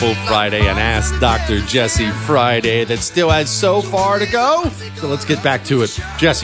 Friday and Ask Dr. Jesse Friday that still has so far to go. So let's get back to it. Jesse.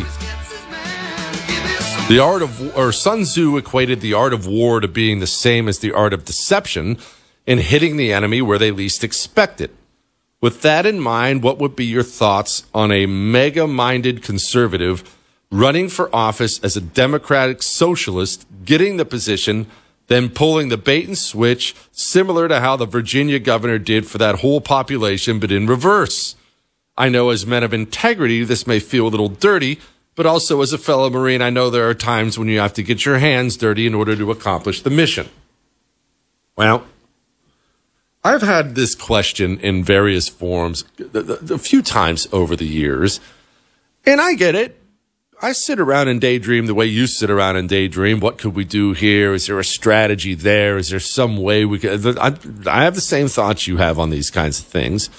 Sun Tzu equated the art of war to being the same as the art of deception in hitting the enemy where they least expect it. With that in mind, what would be your thoughts on a mega-minded conservative running for office as a democratic socialist, getting the position, then pulling the bait and switch, similar to how the Virginia governor did for that whole population, but in reverse? I know as men of integrity, this may feel a little dirty, but also as a fellow Marine, I know there are times when you have to get your hands dirty in order to accomplish the mission. Well, I've had this question in various forms a few times over the years, and I get it. I sit around and daydream the way you sit around and daydream. What could we do here? Is there a strategy there? Is there some way we could? I have the same thoughts you have on these kinds of things.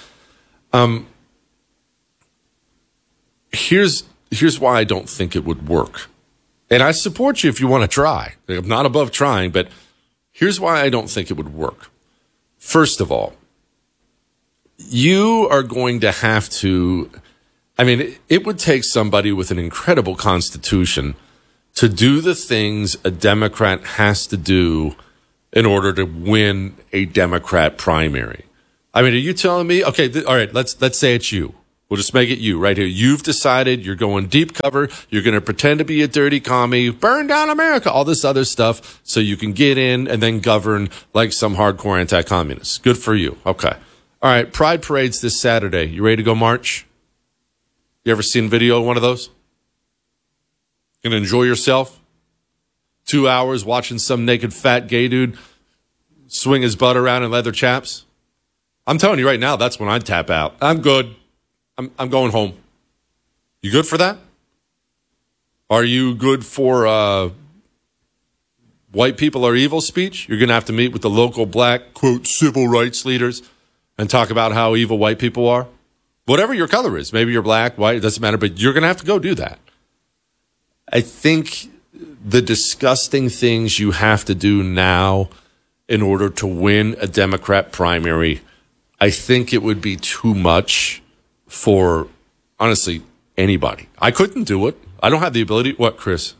Here's why I don't think it would work. And I support you if you want to try. I'm not above trying, but here's why I don't think it would work. First of all, you are going to have to, it would take somebody with an incredible constitution to do the things a Democrat has to do in order to win a Democrat primary. Are you telling me, okay, all right, let's say it's you. We'll just make it you right here. You've decided you're going deep cover. You're going to pretend to be a dirty commie, burn down America, all this other stuff so you can get in and then govern like some hardcore anti-communists. Good for you. Okay. All right. Pride Parade's this Saturday. You ready to go march? You ever seen video of one of those? Gonna enjoy yourself? 2 hours watching some naked fat gay dude swing his butt around in leather chaps? I'm telling you right now, that's when I'd tap out. I'm good. I'm going home. You good for that? Are you good for white people are evil speech? You're going to have to meet with the local black, quote, civil rights leaders and talk about how evil white people are. Whatever your color is. Maybe you're black, white, it doesn't matter, but you're going to have to go do that. I think the disgusting things you have to do now in order to win a Democrat primary, I think it would be too much for, honestly, anybody. I couldn't do it. I don't have the ability. What, Chris?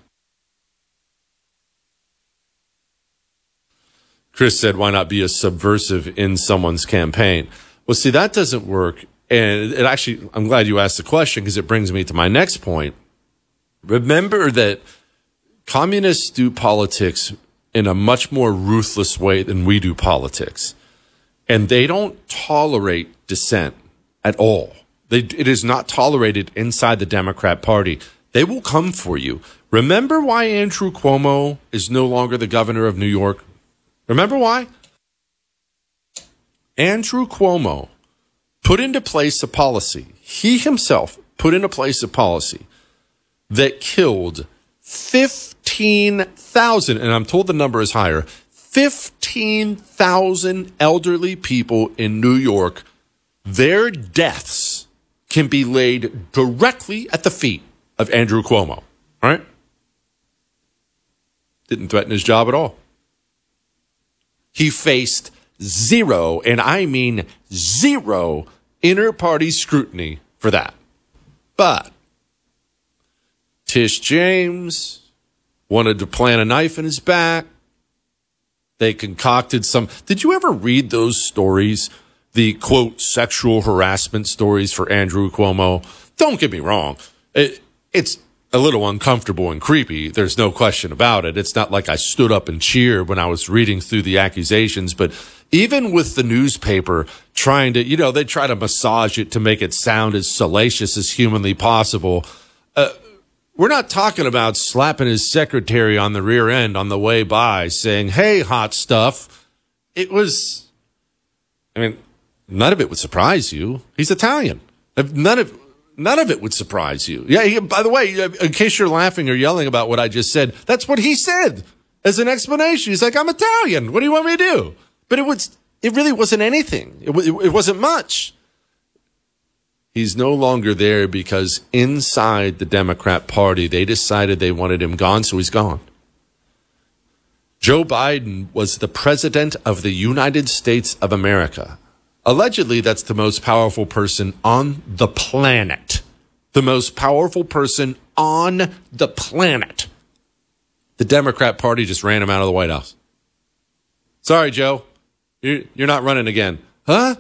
Chris said, why not be a subversive in someone's campaign? Well, see, that doesn't work. And it actually, I'm glad you asked the question because it brings me to my next point. Remember that communists do politics in a much more ruthless way than we do politics. And they don't tolerate dissent at all. It is not tolerated inside the Democrat Party. They will come for you. Remember why Andrew Cuomo is no longer the governor of New York? Remember why? Andrew Cuomo put into place a policy. He himself put into place a policy that killed 15,000, and I'm told the number is higher, 15,000 elderly people in New York. Their deaths can be laid directly at the feet of Andrew Cuomo. All right? Didn't threaten his job at all. He faced zero, and I mean zero, inter-party scrutiny for that. But Tish James wanted to plant a knife in his back. They concocted some. Did you ever read those stories? The, quote, sexual harassment stories for Andrew Cuomo? Don't get me wrong. It's a little uncomfortable and creepy. There's no question about it. It's not like I stood up and cheered when I was reading through the accusations. But even with the newspaper trying to, they try to massage it to make it sound as salacious as humanly possible. We're not talking about slapping his secretary on the rear end on the way by saying, hey, hot stuff. It was, none of it would surprise you. He's Italian. None of it would surprise you. Yeah. By the way, in case you're laughing or yelling about what I just said, that's what he said as an explanation. He's like, I'm Italian. What do you want me to do? But it really wasn't anything. It wasn't much. He's no longer there because inside the Democrat Party, they decided they wanted him gone, so he's gone. Joe Biden was the president of the United States of America. Allegedly, that's the most powerful person on the planet. The most powerful person on the planet. The Democrat Party just ran him out of the White House. Sorry, Joe. You're not running again. Huh?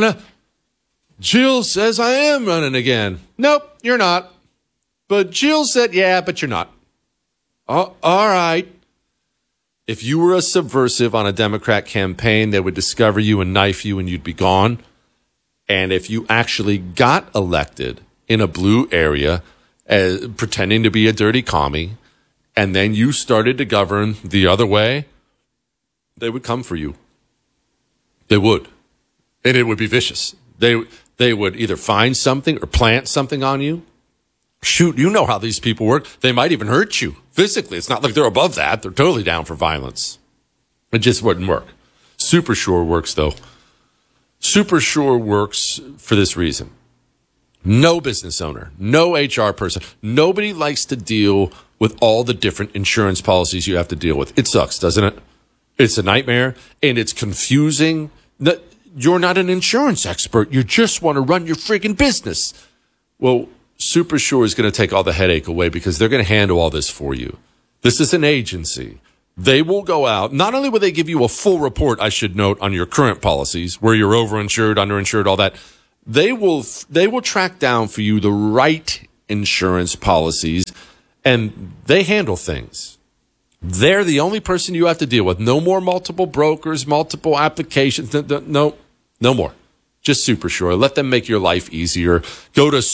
Jill says I am running again. Nope, you're not. But Jill said, yeah, but you're not. Oh, all right. If you were a subversive on a Democrat campaign, they would discover you and knife you and you'd be gone. And if you actually got elected in a blue area, pretending to be a dirty commie, and then you started to govern the other way, they would come for you. They would. And it would be vicious. They would either find something or plant something on you. Shoot, you know how these people work. They might even hurt you physically. It's not like they're above that. They're totally down for violence. It just wouldn't work. Super Sure works, though. Super Sure works for this reason. No business owner, no HR person, nobody likes to deal with all the different insurance policies you have to deal with. It sucks, doesn't it? It's a nightmare, and it's confusing. You're not an insurance expert. You just want to run your freaking business. Well, Super Sure is going to take all the headache away because they're going to handle all this for you. This is an agency. They will go out. Not only will they give you a full report, I should note, on your current policies, where you're overinsured, underinsured, all that. They will track down for you the right insurance policies, and they handle things. They're the only person you have to deal with. No more multiple brokers, multiple applications. No more. Just Super Sure. Let them make your life easier. Go to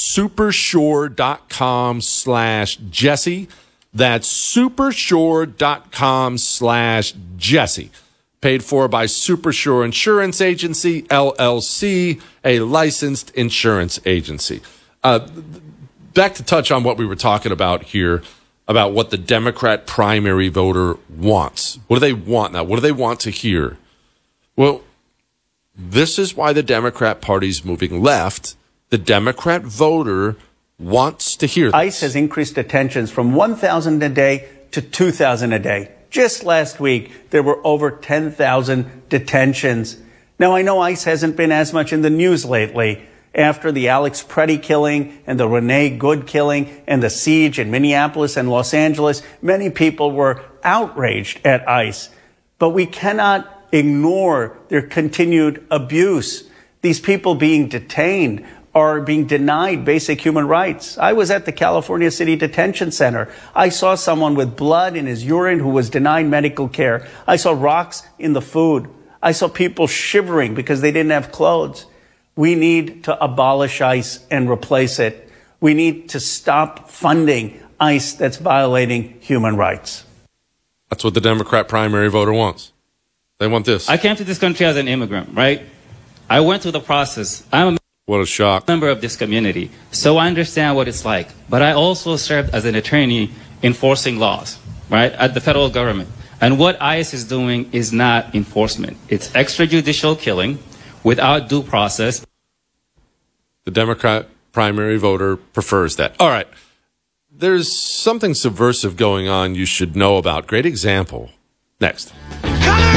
supersure.com/Jesse. That's supersure.com/Jesse. Paid for by Super Sure Insurance Agency, LLC, a licensed insurance agency. Back to touch on what we were talking about here, about what the Democrat primary voter wants. What do they want now? What do they want to hear? Well, this is why the Democrat Party's moving left. The Democrat voter wants to hear this. ICE has increased detentions from 1,000 a day to 2,000 a day. Just last week, there were over 10,000 detentions. Now, I know ICE hasn't been as much in the news lately. After the Alex Preddy killing and the Renee Good killing and the siege in Minneapolis and Los Angeles, many people were outraged at ICE. But we cannot ignore their continued abuse. These people being detained are being denied basic human rights. I was at the California City Detention Center. I saw someone with blood in his urine who was denied medical care. I saw rocks in the food. I saw people shivering because they didn't have clothes. We need to abolish ICE and replace it. We need to stop funding ICE that's violating human rights. That's what the Democrat primary voter wants. They want this. I came to this country as an immigrant, right? I went through the process. What a shock. Member of this community, so I understand what it's like. But I also served as an attorney enforcing laws, right, at the federal government. And what ICE is doing is not enforcement. It's extrajudicial killing without due process. The Democrat primary voter prefers that. All right. There's something subversive going on you should know about. Great example. Next. Color